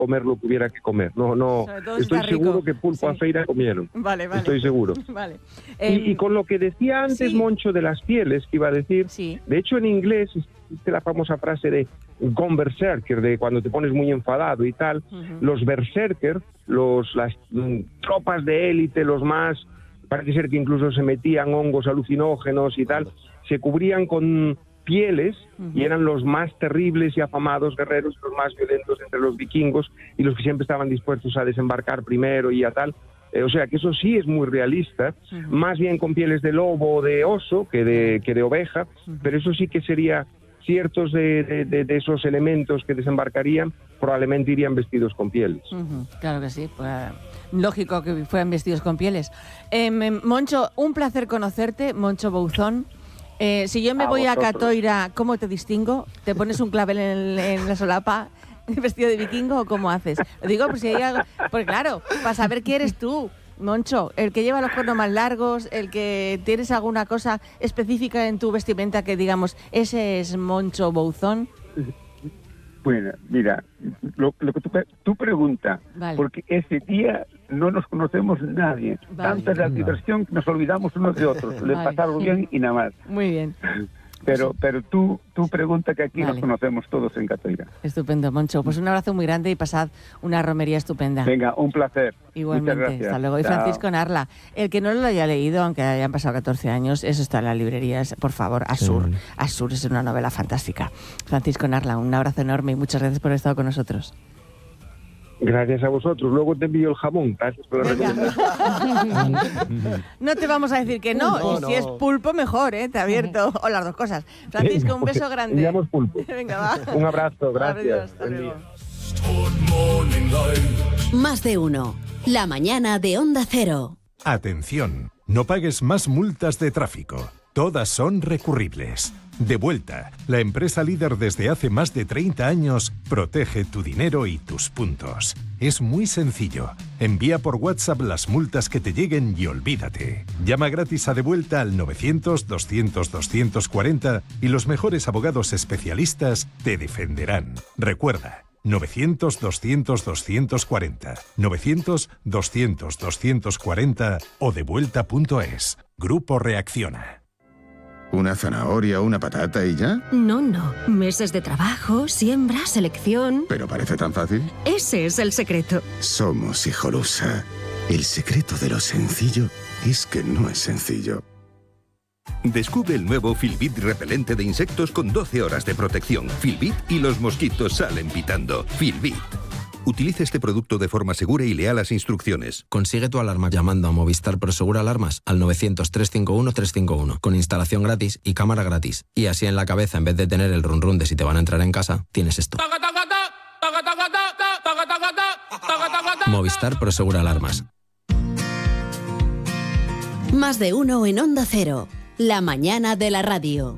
comer lo que hubiera que comer. No, estoy seguro que pulpo a feira comieron. Vale. Estoy seguro. Vale. Y con lo que decía antes Moncho de las pieles, que iba a decir, de hecho en inglés existe la famosa frase de gone berserker, de cuando te pones muy enfadado y tal. Los berserker, las tropas de élite, los más, parece ser que incluso se metían hongos alucinógenos y tal, se cubrían con pieles y eran los más terribles y afamados guerreros, los más violentos entre los vikingos y los que siempre estaban dispuestos a desembarcar primero y a tal. O sea que eso sí es muy realista, más bien con pieles de lobo o de oso que de oveja, pero eso sí que sería ciertos de esos elementos que desembarcarían probablemente irían vestidos con pieles. Claro que sí, pues, lógico que fueran vestidos con pieles. Moncho, un placer conocerte, Moncho Bouzón. Si yo me voy a Catoira, ¿cómo te distingo? ¿Te pones un clavel en la solapa vestido de vikingo o cómo haces? Lo digo por si hay algo, porque claro, para saber quién eres tú, Moncho, el que lleva los cuernos más largos, el que tienes alguna cosa específica en tu vestimenta que digamos, ese es Moncho Bouzón. Bueno, mira, lo que tú preguntas, porque ese día no nos conocemos nadie. Tanta es la diversión que nos olvidamos unos de otros. Le pasaron bien y nada más. Muy bien. Pero tú pregunta que aquí nos conocemos todos en Catoira. Estupendo, Moncho. Pues un abrazo muy grande y pasad una romería estupenda. Venga, un placer. Igualmente. Muchas gracias. Hasta luego. Y Francisco Narla, el que no lo haya leído, aunque hayan pasado 14 años, eso está en las librerías. Por favor, Asur. Sí. Asur es una novela fantástica. Francisco Narla, un abrazo enorme y muchas gracias por haber estado con nosotros. Gracias a vosotros. Luego te envío el jamón. Gracias por la recomendación. No te vamos a decir que no. Y si es pulpo, mejor, ¿eh? Te advierto. O las dos cosas. Francisco, un beso grande. Enviamos pulpo. Venga, va. Un abrazo. Gracias. Adiós, hasta luego. Más de uno. La mañana de Onda Cero. Atención. No pagues más multas de tráfico. Todas son recurribles. Devuelta, la empresa líder desde hace más de 30 años, protege tu dinero y tus puntos. Es muy sencillo. Envía por WhatsApp las multas que te lleguen y olvídate. Llama gratis a Devuelta al 900-200-240 y los mejores abogados especialistas te defenderán. Recuerda, 900-200-240, 900-200-240 o devuelta.es. Grupo Reacciona. ¿Una zanahoria o una patata y ya? No. Meses de trabajo, siembra, selección... ¿Pero parece tan fácil? Ese es el secreto. Somos Hijolusa. El secreto de lo sencillo es que no es sencillo. Descubre el nuevo Filbit repelente de insectos con 12 horas de protección. Filbit y los mosquitos salen pitando. Filbit. Utilice este producto de forma segura y lea las instrucciones. Consigue tu alarma llamando a Movistar Prosegur Alarmas al 900-351-351 con instalación gratis y cámara gratis. Y así en la cabeza, en vez de tener el run run de si te van a entrar en casa, tienes esto. Movistar Prosegur Alarmas. Más de uno en Onda Cero. La mañana de la radio.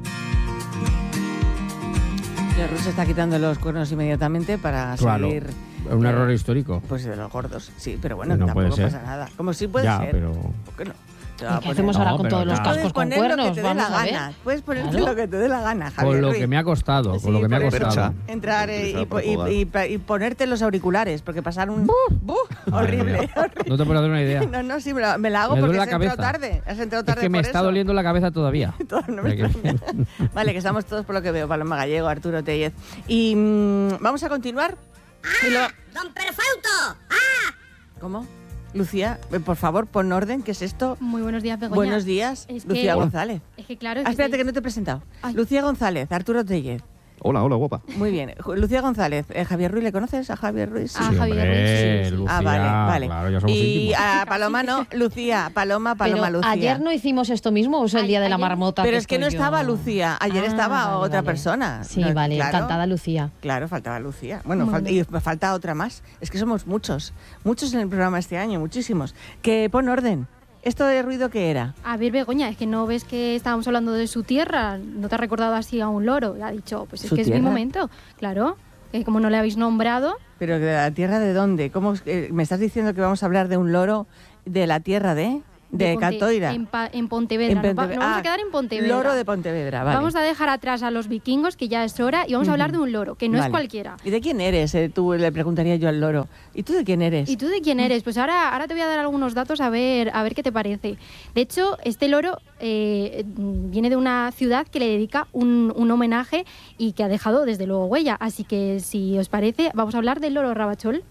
El ruso está quitando los cuernos inmediatamente para seguir... Un error histórico. Pues de los gordos, sí, pero bueno, no tampoco pasa nada. Como sí puede ser. Pero... ¿Por qué no? ¿Qué hacemos ahora con todos los cascos con cuernos? Vamos a ver. Puedes ponerte lo que te dé la gana, Javier. Con lo que me ha costado, con lo que me ha costado. Entrar y ponerte los auriculares, porque pasar un... horrible. No te puedo dar una idea. No, sí, me la hago porque has entrado tarde. Has entrado tarde. Es que me está doliendo la cabeza todavía. Vale, que estamos todos por lo que veo. Paloma Gallego, Arturo Tellez. Y vamos a continuar. ¡Don Perfeuto! ¿Cómo? Lucía, por favor, pon orden. ¿Qué es esto? Muy buenos días, Begoña. Buenos días, Lucía González. Es que claro... espérate, que no te he presentado. Ay. Lucía González, Arturo Tellez. Hola, guapa. Muy bien. Lucía González, Javier Ruiz, ¿le conoces a Javier Ruiz? Sí, Javier Ruiz. Sí. Lucía, vale. Claro, ya somos y íntimos. a Paloma no, Lucía, Paloma, Pero Lucía. ayer no hicimos esto mismo, o es el día de la marmota. Pero es que no estaba Lucía, ayer estaba otra persona. Sí, vale, claro, encantada Lucía. Claro, faltaba Lucía. Bueno, y me falta otra más. Es que somos muchos en el programa este año, muchísimos. Que pon orden. ¿Esto de ruido qué era? A ver, Begoña, es que no ves que estábamos hablando de su tierra, no te ha recordado así a un loro, ha dicho, pues es que tierra? Es mi momento, claro, como no le habéis nombrado. ¿Pero de la tierra de dónde? ¿Cómo me estás diciendo que vamos a hablar de un loro de la tierra de...? De Catoira. En Pontevedra. Nos vamos a quedar en Pontevedra. Loro de Pontevedra, vale. Vamos a dejar atrás a los vikingos, que ya es hora, y vamos a hablar de un loro, que no es cualquiera. ¿Y de quién eres? Tú le preguntaría yo al loro. ¿Y tú de quién eres? ¿Y tú de quién eres? Pues ahora te voy a dar algunos datos a ver qué te parece. De hecho, este loro viene de una ciudad que le dedica un homenaje y que ha dejado desde luego huella. Así que si os parece, vamos a hablar del loro Rabachol.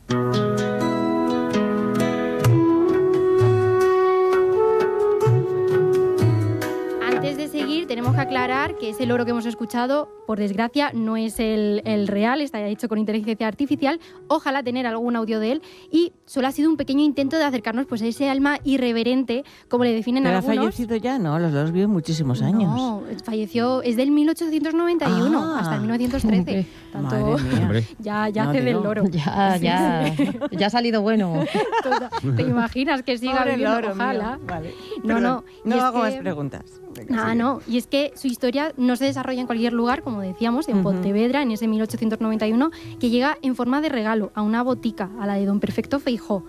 Antes de seguir, tenemos que aclarar que ese loro que hemos escuchado, por desgracia, no es el real, está hecho con inteligencia artificial. Ojalá tener algún audio de él. Y solo ha sido un pequeño intento de acercarnos pues, a ese alma irreverente, como le definen algunos. ¿Pero ha fallecido ya? No, los loros viven muchísimos años. No, falleció, es del 1891 hasta el 1913. Tanto, ya hace del loro. Ya ha salido bueno. ¿Te imaginas que siga viviendo? Ojalá. Vale. No hago más preguntas. No. Y es que su historia no se desarrolla en cualquier lugar, como decíamos, en Pontevedra, en ese 1891, que llega en forma de regalo a una botica, a la de Don Perfecto Feijó,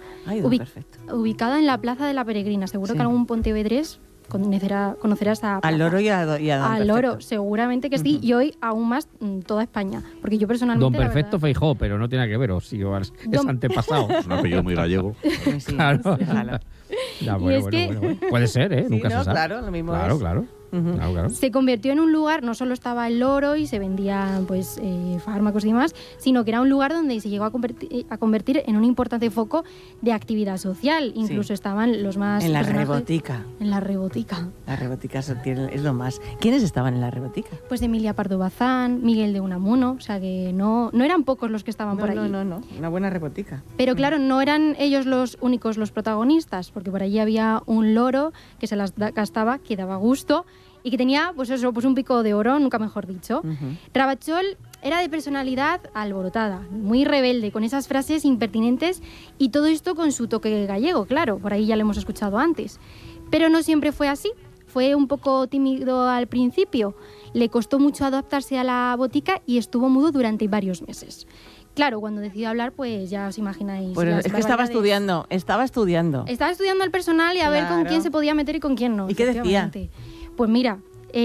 ubicada en la Plaza de la Peregrina. Seguro que algún pontevedrés conocerá esa plaza. Al loro y a Don Perfecto. Al loro, seguramente que sí, y hoy aún más toda España, porque yo personalmente... Don Perfecto Feijó, pero no tiene que ver, es antepasado. Es un apellido muy gallego. Claro. Ya, bueno. Puede ser, nunca se sabe. Claro, lo mismo Claro. Claro. Se convirtió en un lugar, no solo estaba el loro y se vendían pues fármacos y demás, sino que era un lugar donde se llegó a convertir en un importante foco de actividad social. Incluso estaban los más... En la rebotica. En la rebotica. La rebotica es lo más. ¿Quiénes estaban en la rebotica? Pues Emilia Pardo Bazán, Miguel de Unamuno, o sea que no eran pocos los que estaban por allí. No, una buena rebotica. Pero claro, no eran ellos los únicos los protagonistas, porque por allí había un loro que se las gastaba, que daba gusto, y que tenía pues un pico de oro, nunca mejor dicho. Rabachol era de personalidad alborotada, muy rebelde, con esas frases impertinentes, y todo esto con su toque gallego, claro, por ahí ya lo hemos escuchado antes. Pero no siempre fue así, fue un poco tímido al principio, le costó mucho adaptarse a la botica y estuvo mudo durante varios meses. Claro, cuando decidió hablar, pues ya os imagináis. Pues es que estaba estudiando. Estaba estudiando el personal y a ver con quién se podía meter y con quién no. ¿Y qué decía? Pues mira,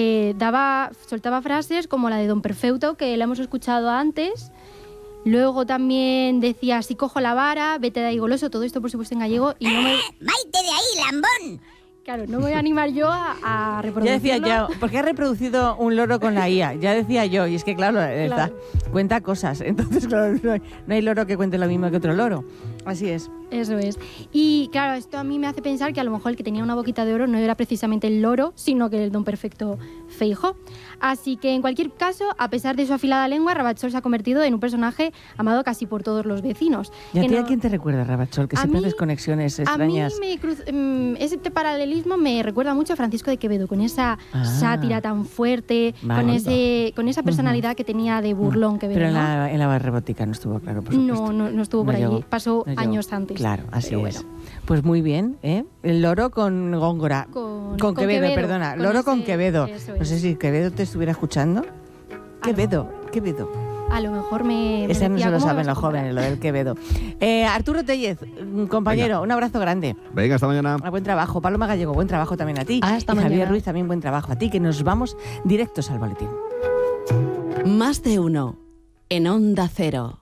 soltaba frases como la de Don Perfecto, que la hemos escuchado antes. Luego también decía, si cojo la vara, vete de ahí goloso, todo esto por supuesto en gallego. Y no me... ¡Maite de ahí, lambón! Claro, no me voy a animar yo a reproducirlo. Ya decía yo, porque ha reproducido un loro con la IA, ya decía yo, y es que claro. Cuenta cosas, entonces claro, no hay loro que cuente lo mismo que otro loro. Así es. Eso es. Y claro, esto a mí me hace pensar que a lo mejor el que tenía una boquita de oro no era precisamente el loro, sino que el Don Perfecto Feijó. Así que en cualquier caso, a pesar de su afilada lengua, Rabachol se ha convertido en un personaje amado casi por todos los vecinos. ¿Y a ti a quién te recuerda, Rabachol? Que siempre haces conexiones extrañas. A mí ese paralelismo me recuerda mucho a Francisco de Quevedo, con esa sátira tan fuerte, con esa personalidad que tenía de burlón Quevedo. Pero en la rebotica no estuvo claro, por supuesto. No estuvo por allí, pasó años antes. Claro, así es. Bueno. Pues muy bien, ¿eh? El loro con Góngora. Con Quevedo, perdona. Loro con Quevedo. No sé si Quevedo te estuviera escuchando. Quevedo. A lo mejor ese no se lo saben los jóvenes, lo del Quevedo. Arturo Tellez, compañero, un abrazo grande. Venga, hasta mañana. Buen trabajo. Paloma Gallego, buen trabajo también a ti. Hasta mañana. Javier Ruiz, también buen trabajo a ti, que nos vamos directos al boletín. Más de uno en Onda Cero.